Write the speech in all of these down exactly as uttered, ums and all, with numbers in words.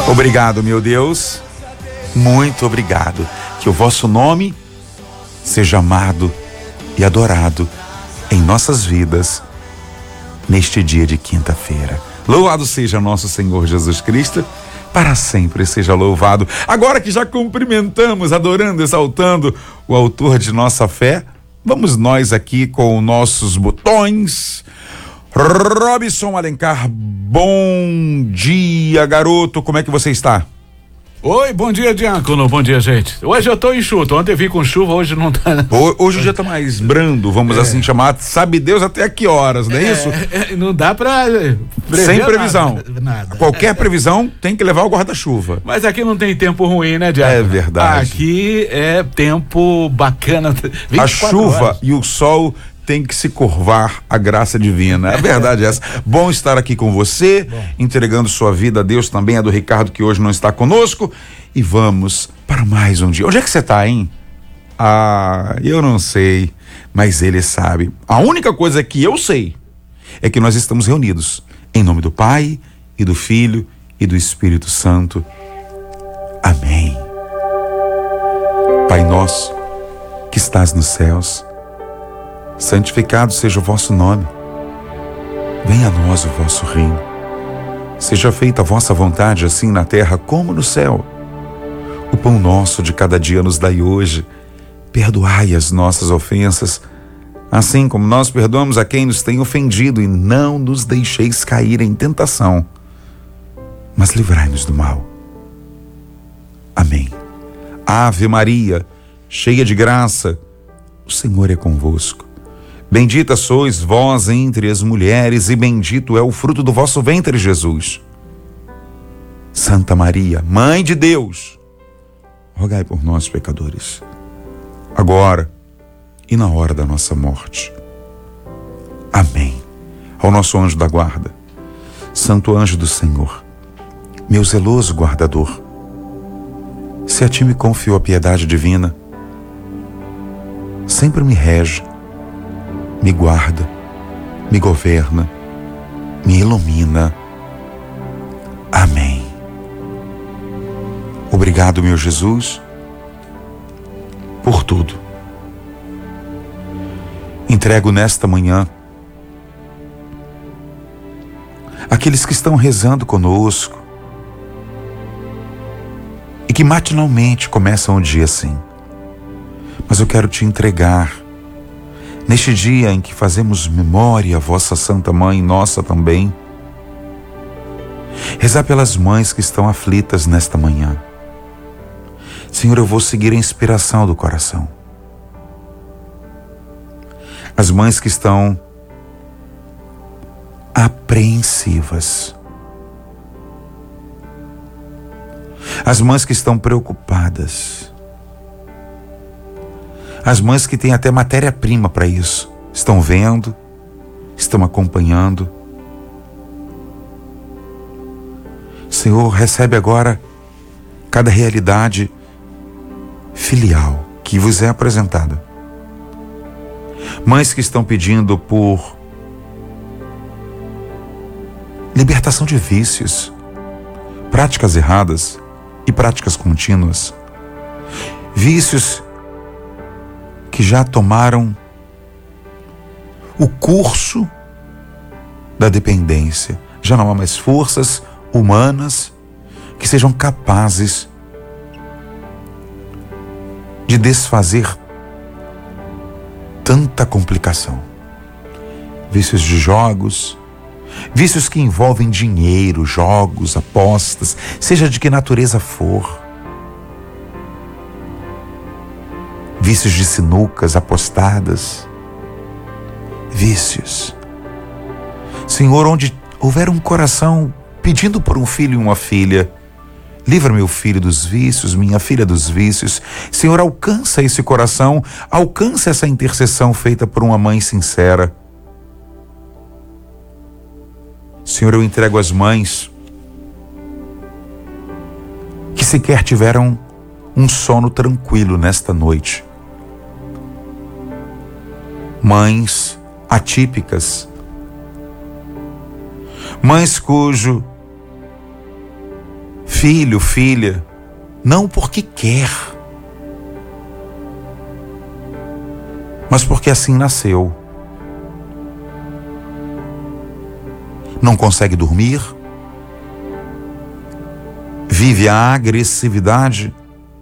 Obrigado, meu Deus, muito obrigado. Que o vosso nome seja amado e adorado em nossas vidas neste dia de quinta-feira. Louvado seja nosso Senhor Jesus Cristo, para sempre seja louvado. Agora que já cumprimentamos, adorando, exaltando o autor de nossa fé, vamos nós aqui com nossos botões. Robson Alencar, bom dia, garoto, como é que você está? Oi, bom dia, Diácono, bom dia, gente. Hoje eu tô enxuto, ontem eu vi com chuva, hoje não tá. Hoje o dia tá mais brando, vamos é. assim chamar, sabe Deus até que horas, não é, é isso? É, não dá pra sem previsão, nada, nada. Qualquer previsão tem que levar o guarda-chuva. Mas aqui não tem tempo ruim, né, Diácono? É verdade. Aqui é tempo bacana. A chuva horas. E o sol tem que se curvar à graça divina. A verdade é essa. Bom estar aqui com você, Bom. entregando sua vida a Deus, também a do Ricardo, que hoje não está conosco. E vamos para mais um dia. Onde é que você está, hein? Ah, eu não sei, mas ele sabe. A única coisa que eu sei é que nós estamos reunidos em nome do Pai e do Filho e do Espírito Santo. Amém. Pai nosso, que estás nos céus, santificado seja o vosso nome. Venha a nós o vosso reino. Seja feita a vossa vontade, assim na terra como no céu. O pão nosso de cada dia nos dai hoje. Perdoai as nossas ofensas, assim como nós perdoamos a quem nos tem ofendido, e não nos deixeis cair em tentação, mas livrai-nos do mal. Amém. Ave Maria, cheia de graça, o Senhor é convosco. Bendita sois vós entre as mulheres, e bendito é o fruto do vosso ventre, Jesus. Santa Maria, Mãe de Deus, rogai por nós, pecadores, agora e na hora da nossa morte. Amém. Ao nosso anjo da guarda, Santo anjo do Senhor, meu zeloso guardador, se a ti me confio a piedade divina, sempre me rege, me guarda, me governa, me ilumina. Amém. Obrigado, meu Jesus, por tudo. Entrego nesta manhã aqueles que estão rezando conosco e que matinalmente começam o dia assim. Mas eu quero te entregar neste dia em que fazemos memória a vossa Santa Mãe, nossa também, rezar pelas mães que estão aflitas nesta manhã. Senhor, eu vou seguir a inspiração do coração. As mães que estão apreensivas. As mães que estão preocupadas. As mães que têm até matéria-prima para isso, estão vendo, estão acompanhando. Senhor, recebe agora cada realidade filial que vos é apresentada. Mães que estão pedindo por libertação de vícios, práticas erradas e práticas contínuas. Vícios que já tomaram o curso da dependência. Já não há mais forças humanas que sejam capazes de desfazer tanta complicação. Vícios de jogos, vícios que envolvem dinheiro, jogos, apostas, seja de que natureza for. Vícios de sinucas apostadas, vícios. Senhor, onde houver um coração pedindo por um filho e uma filha, livra meu filho dos vícios, minha filha dos vícios. Senhor, alcança esse coração, alcança essa intercessão feita por uma mãe sincera. Senhor, eu entrego as mães que sequer tiveram um sono tranquilo nesta noite. Mães atípicas, mães cujo filho, filha, não porque quer, mas porque assim nasceu. Não consegue dormir, vive a agressividade,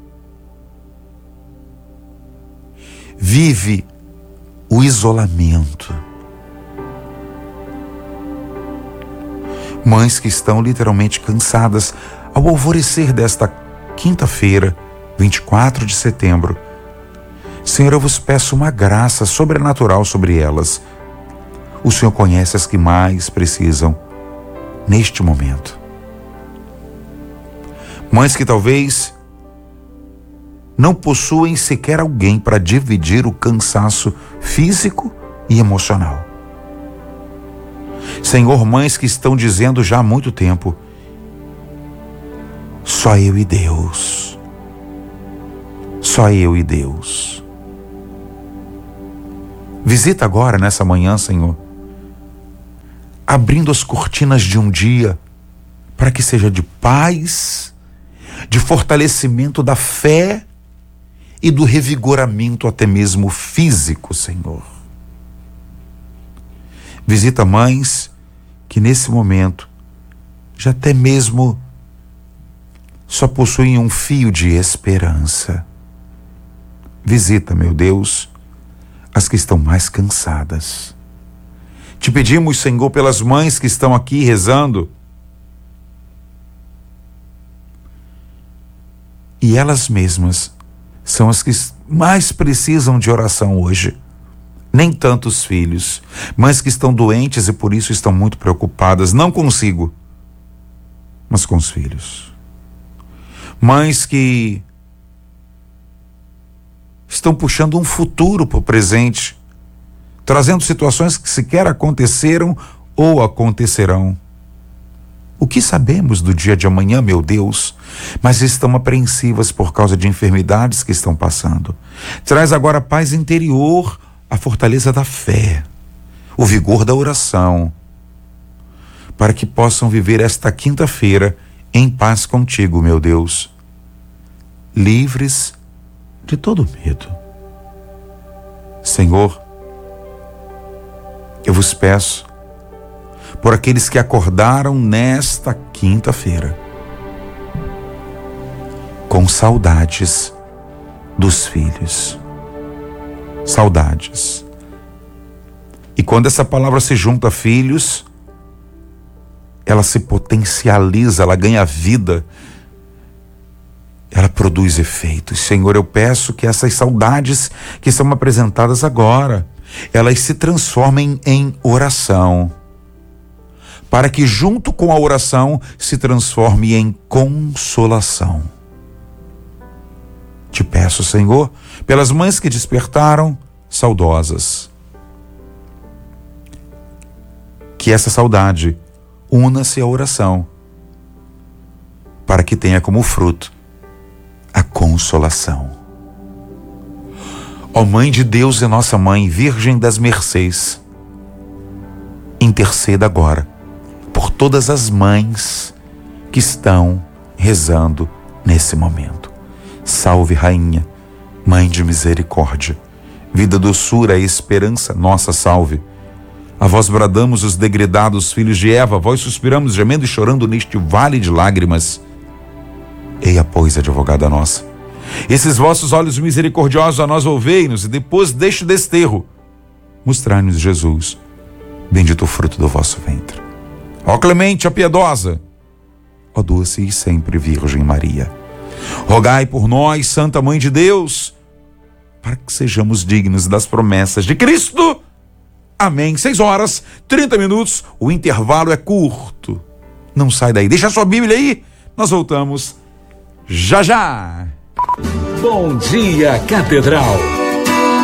vive o isolamento. Mães que estão literalmente cansadas. Ao alvorecer desta quinta-feira, vinte e quatro de setembro, Senhor, eu vos peço uma graça sobrenatural sobre elas. O Senhor conhece as que mais precisam neste momento. Mães que talvez não possuem sequer alguém para dividir o cansaço físico e emocional. Senhor, mães que estão dizendo já há muito tempo: só eu e Deus. Só eu e Deus. Visita agora nessa manhã, Senhor, abrindo as cortinas de um dia para que seja de paz, de fortalecimento da fé e do revigoramento até mesmo físico, Senhor. Visita mães que nesse momento já até mesmo só possuem um fio de esperança. Visita, meu Deus, as que estão mais cansadas. Te pedimos, Senhor, pelas mães que estão aqui rezando, e elas mesmas são as que mais precisam de oração hoje. Nem tanto os filhos, mães que estão doentes e por isso estão muito preocupadas, não consigo, mas com os filhos. Mães que estão puxando um futuro para o presente, trazendo situações que sequer aconteceram ou acontecerão. O que sabemos do dia de amanhã, meu Deus? Mas estão apreensivas por causa de enfermidades que estão passando. Traz agora a paz interior, a fortaleza da fé, o vigor da oração, para que possam viver esta quinta-feira em paz contigo, meu Deus, livres de todo medo. Senhor, eu vos peço por aqueles que acordaram nesta quinta-feira com saudades dos filhos. Saudades. E quando essa palavra se junta a filhos, ela se potencializa, ela ganha vida, ela produz efeitos. Senhor, eu peço que essas saudades que são apresentadas agora, elas se transformem em oração, para que junto com a oração se transforme em consolação. Te peço, Senhor, pelas mães que despertaram saudosas, que essa saudade una-se à oração, para que tenha como fruto a consolação. Ó Mãe de Deus e nossa Mãe, Virgem das Mercês, interceda agora por todas as mães que estão rezando nesse momento. Salve, Rainha, Mãe de misericórdia, vida, doçura e esperança, nossa salve. A vós bradamos os degredados filhos de Eva, vós suspiramos, gemendo e chorando neste vale de lágrimas. Eia, pois, advogada nossa, esses vossos olhos misericordiosos a nós volvei-nos, e depois deste desterro, mostrai-nos Jesus, bendito o fruto do vosso ventre. Ó clemente, ó piedosa, ó doce e sempre Virgem Maria, rogai por nós, Santa Mãe de Deus, para que sejamos dignos das promessas de Cristo. Amém. Seis horas, trinta minutos, o intervalo é curto. Não sai daí, deixa a sua Bíblia aí, nós voltamos já já. Bom dia, Catedral.